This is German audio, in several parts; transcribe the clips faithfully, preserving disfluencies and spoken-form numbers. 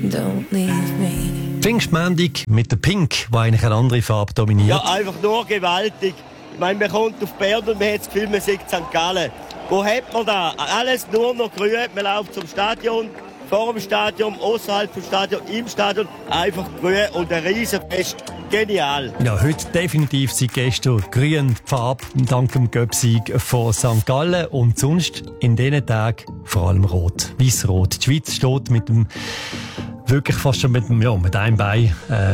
don't leave me. Pfingstmontag mit der Pink, die eigentlich eine andere Farbe dominiert. Ja, einfach nur gewaltig. Ich meine, man kommt auf Bern und man hat das Gefühl, man sieht Sankt Gallen. Wo hat man da? Alles nur noch grün. Man läuft zum Stadion, vor dem Stadion, außerhalb vom Stadion, im Stadion. Einfach grün und ein Riesenfest. Genial. Ja, heute definitiv seit gestern grün die Farbe dank dem Göpsieg von Sankt Gallen und sonst in diesen Tagen vor allem rot, weiß-rot. Die Schweiz steht mit dem wirklich fast schon mit, dem, ja, mit einem Bein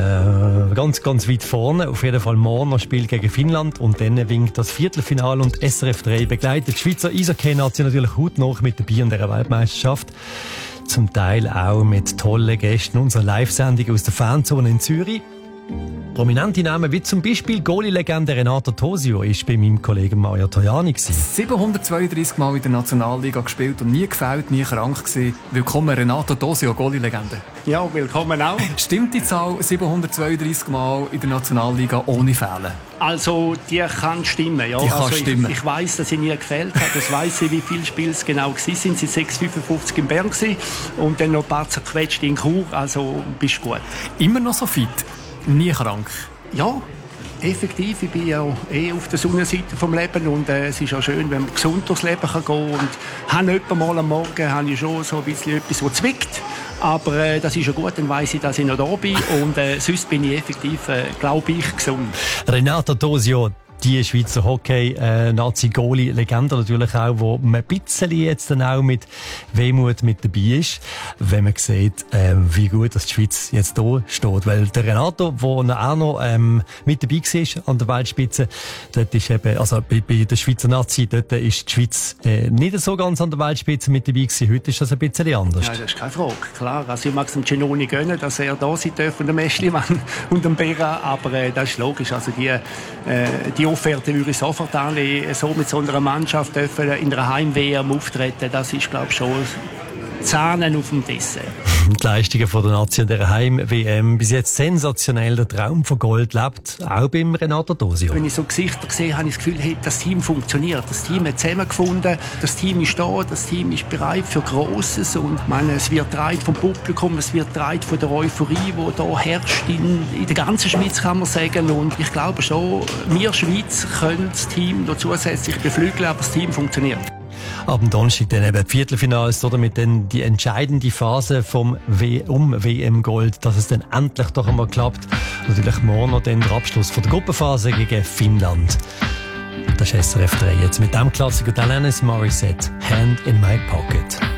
äh, ganz, ganz weit vorne. Auf jeden Fall morgen noch Spiel gegen Finnland und dann winkt das Viertelfinale und S R F drei begleitet die Schweizer Eishockey-Nation natürlich hautnah mit dabei an dieser Weltmeisterschaft. Zum Teil auch mit tollen Gästen unserer Live-Sendung aus der Fanzone in Zürich. Prominente Namen wie zum Beispiel Goalie-Legende Renato Tosio ist bei meinem Kollegen Mario Tajani gewesen. siebenhundertzweiunddreißig Mal in der Nationalliga gespielt und nie gefällt, nie krank gewesen. Willkommen Renato Tosio, Goalie-Legende. Ja, willkommen auch. Stimmt die Zahl siebenhundertzweiunddreißig Mal in der Nationalliga ohne Fehlen? Also, die kann stimmen, ja. Die kann also, stimmen. Ich, ich weiss, dass ich nie gefehlt habe. Das weiss ich, wie viele Spiele es genau waren. Es waren sechs Komma fünfundfünfzig in Bern gewesen und dann noch ein paar zerquetscht in Chur. Also, bist gut. Immer noch so fit? Nie krank? Ja, effektiv. Ich bin ja eh auf der Sonnenseite vom Leben und äh, es ist ja schön, wenn man gesund durchs Leben kann gehen kann. Und habe etwa mal am Morgen habe ich schon so ein bisschen etwas, das zwickt. Aber äh, das ist ja gut, dann weiss ich, dass ich noch da bin. Und äh, sonst bin ich effektiv, äh, glaube ich, gesund. Renato Tosio, die Schweizer Hockey-Nazi-Goalie-Legende natürlich auch, wo man ein bisschen jetzt dann auch mit Wehmut mit dabei ist, wenn man sieht, ähm, wie gut dass die Schweiz jetzt da steht. Weil der Renato, wo auch noch ähm, mit dabei war an der Weltspitze, dort ist eben, also bei, bei der Schweizer Nazi, dort ist die Schweiz äh, nicht so ganz an der Weltspitze mit dabei gewesen. Heute ist das ein bisschen anders. Ja, das ist keine Frage, klar. Also ich mag es dem Genoni gönnen, dass er da sein darf und dem Eschlimann und dem Bera, aber äh, das ist logisch. Also die, äh, die Offerte würde ich sofort annehmen. So mit so einer Mannschaft dürfen in einer Heim-W M auftreten, das ist, glaube ich, schon Zahnen auf dem Dessert. Die Leistungen von der Nation der Heim-W M bis jetzt sensationell. Der Traum von Gold lebt auch beim Renato Tosio. Wenn ich so Gesichter sehe, habe ich das Gefühl, hey, das Team funktioniert. Das Team hat zusammengefunden, das Team ist da, das Team ist bereit für Grosses und ich meine, es wird getragen vom Publikum, es wird getragen von der Euphorie, die da herrscht in, in der ganzen Schweiz, kann man sagen. Und ich glaube schon, wir Schweiz können das Team noch zusätzlich beflügeln, aber das Team funktioniert. Ab dem Donnerstag dann eben die Viertelfinals, oder mit dann die entscheidende Phase vom w um W M-Gold, dass es dann endlich doch einmal klappt. Natürlich morgen noch dann der Abschluss von der Gruppenphase gegen Finnland. Das ist S R F drei jetzt mit dem Klassiker Alanis Morissette, Hand in My Pocket.